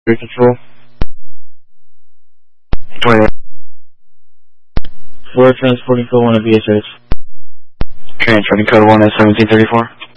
Control. 28. Floor transporting code 1 of VHS. Transporting code 1 at 1734.